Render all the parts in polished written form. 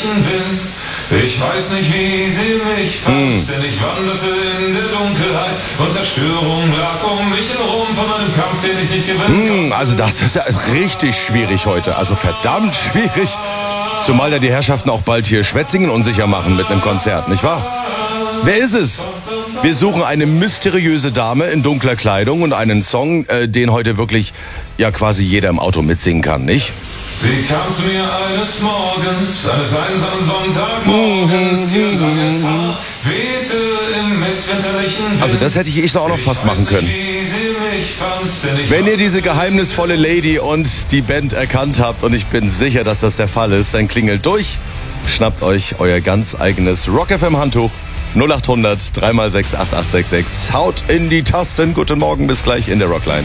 winterlichen Wind. Ich weiß nicht, wie sie mich fand, denn ich wanderte in der Dunkelheit und Zerstörung lag um mich herum von einem Kampf, den ich nicht gewinnen konnte. Also das ist ja richtig schwierig heute, also verdammt schwierig. Zumal ja die Herrschaften auch bald hier Schwetzingen unsicher machen mit einem Konzert, nicht wahr? Wer ist es? Wir suchen eine mysteriöse Dame in dunkler Kleidung und einen Song, den heute wirklich ja quasi jeder im Auto mitsingen kann, nicht? Sie kam zu mir eines Morgens, eines einsamen Sonntagmorgens, ihr langes Haar wehte im mitwinterlichen Wind. Also das hätte ich auch noch fast machen können. Wenn ihr diese geheimnisvolle Lady und die Band erkannt habt, und ich bin sicher, dass das der Fall ist, dann klingelt durch, schnappt euch euer ganz eigenes Rock FM Handtuch. 0800 3x6 8866. Haut in die Tasten. Guten Morgen, bis gleich in der Rockline.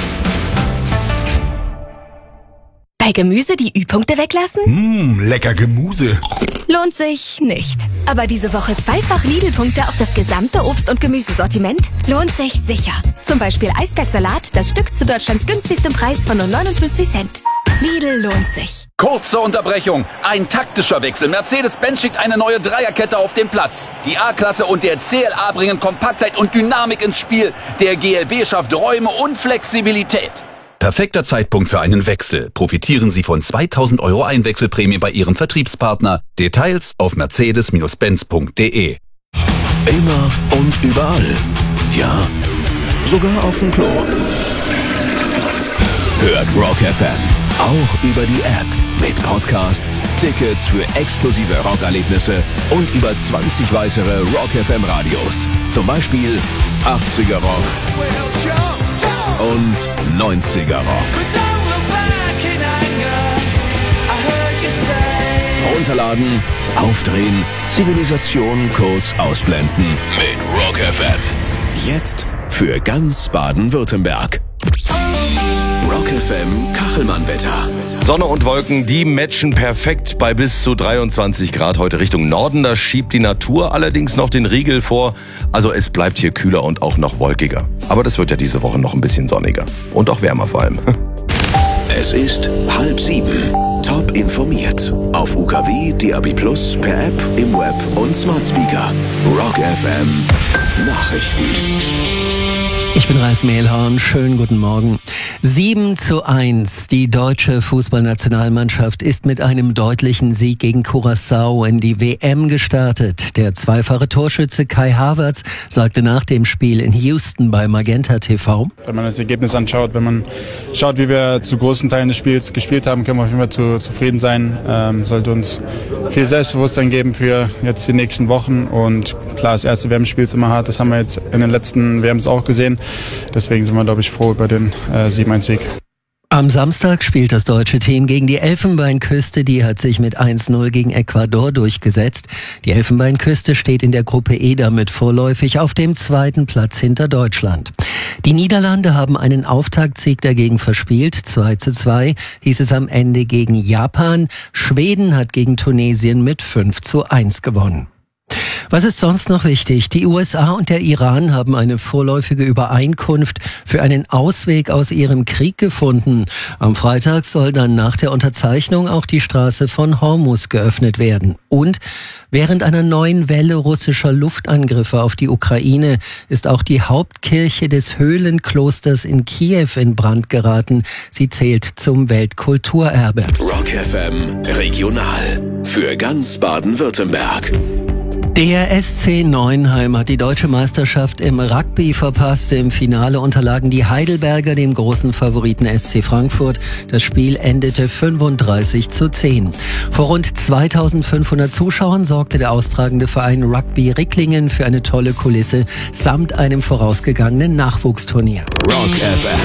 Bei Gemüse die Ü-Punkte weglassen? Lecker Gemüse. Lohnt sich nicht. Aber diese Woche zweifach Lidl-Punkte auf das gesamte Obst- und Gemüsesortiment lohnt sich sicher. Zum Beispiel Eisbergsalat, das Stück zu Deutschlands günstigstem Preis von nur 59 Cent. Lidl lohnt sich. Kurze Unterbrechung. Ein taktischer Wechsel. Mercedes-Benz schickt eine neue Dreierkette auf den Platz. Die A-Klasse und der CLA bringen Kompaktheit und Dynamik ins Spiel. Der GLB schafft Räume und Flexibilität. Perfekter Zeitpunkt für einen Wechsel. Profitieren Sie von 2.000 € Einwechselprämie bei Ihrem Vertriebspartner. Details auf mercedes-benz.de. Immer und überall. Ja, sogar auf dem Klo. Hört Rock FM auch über die App mit Podcasts, Tickets für exklusive Rockerlebnisse und über 20 weitere Rock FM Radios. Zum Beispiel 80er Rock und 90er Rock. Runterladen, aufdrehen, Zivilisation kurz ausblenden mit Rock FM. Jetzt für ganz Baden-Württemberg. Rock FM Kachelmann-Wetter. Sonne und Wolken, die matchen perfekt bei bis zu 23 Grad heute Richtung Norden. Da schiebt die Natur allerdings noch den Riegel vor. Also es bleibt hier kühler und auch noch wolkiger. Aber das wird ja diese Woche noch ein bisschen sonniger. Und auch wärmer vor allem. Es ist 6:30. Top informiert. Auf UKW, DAB+, per App, im Web und Smart Speaker. Rock FM Nachrichten. Ich bin Ralf Mehlhorn, schönen guten Morgen. 7:1. Die deutsche Fußballnationalmannschaft ist mit einem deutlichen Sieg gegen Curaçao in die WM gestartet. Der zweifache Torschütze Kai Havertz sagte nach dem Spiel in Houston bei Magenta TV: Wenn man das Ergebnis anschaut, wenn man schaut, wie wir zu großen Teilen des Spiels gespielt haben, können wir auf jeden Fall zufrieden sein. Sollte uns viel Selbstbewusstsein geben für jetzt die nächsten Wochen. Und klar, das erste WM-Spiel ist immer hart. Das haben wir jetzt in den letzten WMs auch gesehen. Deswegen sind wir, glaube ich, froh über den 7-1-Sieg. Am Samstag spielt das deutsche Team gegen die Elfenbeinküste. Die hat sich mit 1:0 gegen Ecuador durchgesetzt. Die Elfenbeinküste steht in der Gruppe E damit vorläufig auf dem zweiten Platz hinter Deutschland. Die Niederlande haben einen Auftaktsieg dagegen verspielt. 2:2 hieß es am Ende gegen Japan. Schweden hat gegen Tunesien mit 5:1 gewonnen. Was ist sonst noch wichtig? Die USA und der Iran haben eine vorläufige Übereinkunft für einen Ausweg aus ihrem Krieg gefunden. Am Freitag soll dann nach der Unterzeichnung auch die Straße von Hormuz geöffnet werden. Und während einer neuen Welle russischer Luftangriffe auf die Ukraine ist auch die Hauptkirche des Höhlenklosters in Kiew in Brand geraten. Sie zählt zum Weltkulturerbe. Rock FM Regional für ganz Baden-Württemberg. Der SC Neuenheim hat die deutsche Meisterschaft im Rugby verpasst. Im Finale unterlagen die Heidelberger dem großen Favoriten SC Frankfurt. Das Spiel endete 35:10. Vor rund 2500 Zuschauern sorgte der austragende Verein Rugby Ricklingen für eine tolle Kulisse samt einem vorausgegangenen Nachwuchsturnier. Rock FM